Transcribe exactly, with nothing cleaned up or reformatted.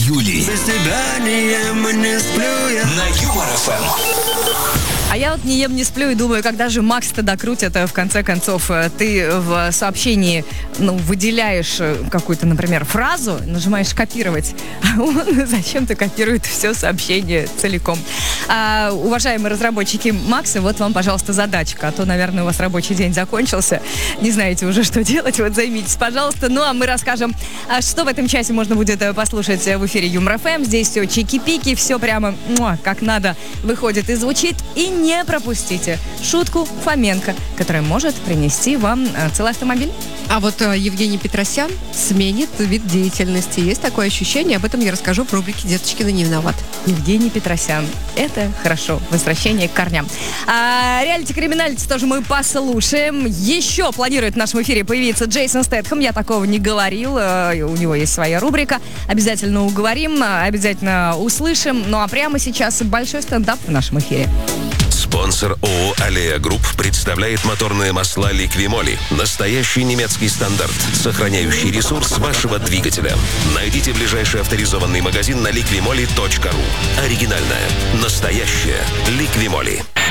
Юлии. Без тебя не ем и не сплю я. На Юмор эф эм. А я вот не ем, не сплю и думаю, когда же Макс-то докрутит, в конце концов, ты в сообщении, ну, выделяешь какую-то, например, фразу, нажимаешь копировать, а он зачем-то копирует все сообщение целиком. А, уважаемые разработчики Макса, вот вам, пожалуйста, задачка, а то, наверное, у вас рабочий день закончился, не знаете уже, что делать, вот займитесь, пожалуйста. Ну, а мы расскажем, что в этом часе можно будет послушать в эфире Юмор эф эм. Здесь все чики-пики, все прямо муа, как надо выходит и звучит. И не пропустите шутку Фоменко, которая может принести вам целый автомобиль. А вот э, Евгений Петросян сменит вид деятельности. Есть такое ощущение, об этом я расскажу в рубрике «Деточкина не виноват». Евгений Петросян. Это хорошо. Возвращение к корням. А, реалити-криминальцы тоже мы послушаем. Еще планирует в нашем эфире появиться Джейсон Стэтхэм. Я такого не говорил. У него есть своя рубрика. Обязательно уговорим, обязательно услышим. Ну а прямо сейчас большой стендап в нашем эфире. Спонсор ООО «Аллея Групп» представляет моторные масла «Ликвимоли». Настоящий немецкий стандарт, сохраняющий ресурс вашего двигателя. Найдите ближайший авторизованный магазин на ликвимоли точка ру. Оригинальное, настоящее «Ликвимоли».